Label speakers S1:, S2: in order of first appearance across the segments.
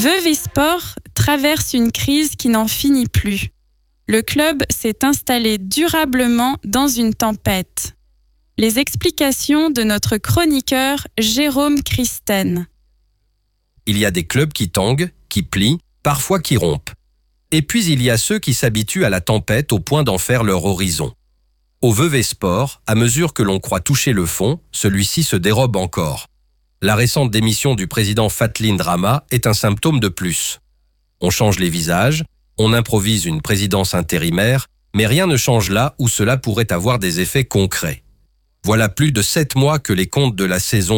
S1: Vevey-Sport traverse une crise qui n'en finit plus. Le club s'est installé durablement dans une tempête. Les explications de notre chroniqueur Jérôme Christen.
S2: Il y a des clubs qui tanguent, qui plient, parfois qui rompent. Et puis il y a ceux qui s'habituent à la tempête au point d'en faire leur horizon. Au Vevey-Sport, à mesure que l'on croit toucher le fond, celui-ci se dérobe encore. La récente démission du président Fatline Drama est un symptôme de plus. On change les visages, on improvise une présidence intérimaire, mais rien ne change là où cela pourrait avoir des effets concrets. Voilà plus de 7 mois que les comptes de la saison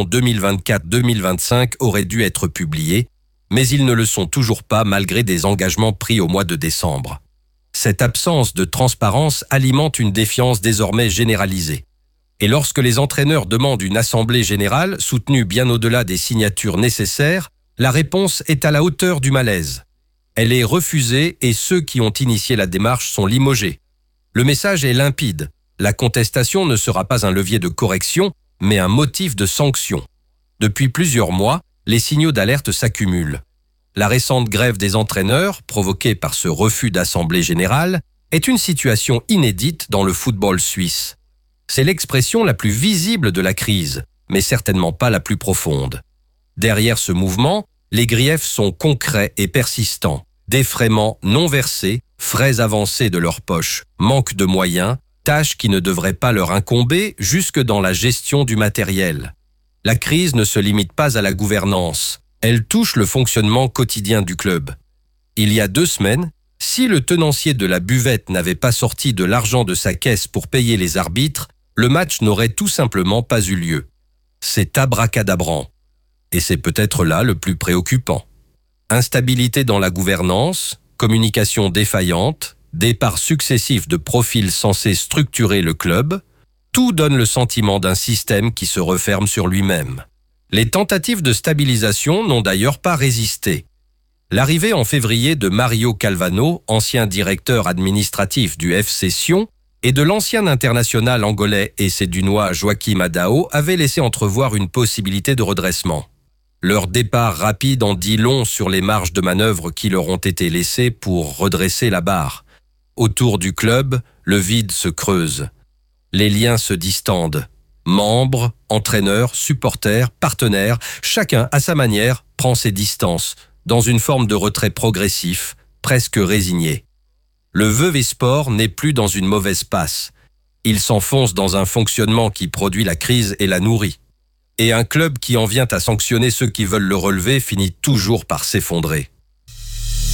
S2: 2024-2025 auraient dû être publiés, mais ils ne le sont toujours pas malgré des engagements pris au mois de décembre. Cette absence de transparence alimente une défiance désormais généralisée. Et lorsque les entraîneurs demandent une assemblée générale, soutenue bien au-delà des signatures nécessaires, la réponse est à la hauteur du malaise. Elle est refusée et ceux qui ont initié la démarche sont limogés. Le message est limpide. La contestation ne sera pas un levier de correction, mais un motif de sanction. Depuis plusieurs mois, les signaux d'alerte s'accumulent. La récente grève des entraîneurs, provoquée par ce refus d'assemblée générale, est une situation inédite dans le football suisse. C'est l'expression la plus visible de la crise, mais certainement pas la plus profonde. Derrière ce mouvement, les griefs sont concrets et persistants. Défraiements non versés, frais avancés de leur poche, manque de moyens, tâches qui ne devraient pas leur incomber jusque dans la gestion du matériel. La crise ne se limite pas à la gouvernance, elle touche le fonctionnement quotidien du club. Il y a 2 semaines, si le tenancier de la buvette n'avait pas sorti de l'argent de sa caisse pour payer les arbitres, le match n'aurait tout simplement pas eu lieu. C'est abracadabrant. Et c'est peut-être là le plus préoccupant. Instabilité dans la gouvernance, communication défaillante, départ successif de profils censés structurer le club, tout donne le sentiment d'un système qui se referme sur lui-même. Les tentatives de stabilisation n'ont d'ailleurs pas résisté. L'arrivée en février de Mario Calvano, ancien directeur administratif du FC Sion, et de l'ancien international angolais et sédunois Joachim Adao avait laissé entrevoir une possibilité de redressement. Leur départ rapide en dit long sur les marges de manœuvre qui leur ont été laissées pour redresser la barre. Autour du club, le vide se creuse. Les liens se distendent. Membres, entraîneurs, supporters, partenaires, chacun à sa manière prend ses distances, dans une forme de retrait progressif, presque résigné. Le Vevey-Sport n'est plus dans une mauvaise passe. Il s'enfonce dans un fonctionnement qui produit la crise et la nourrit. Et un club qui en vient à sanctionner ceux qui veulent le relever finit toujours par s'effondrer.